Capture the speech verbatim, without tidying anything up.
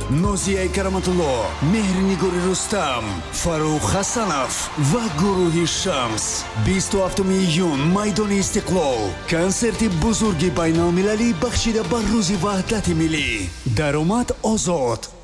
نوزیه کرامتولو، مهرنیگوری رستم، فاروق حسنف و گروه شمس. بیست و هفتم ایون میدان استقلال کنسرت بزرگ بین المللی بخشیده بر روز وحدت ملی. درآمد آزاد.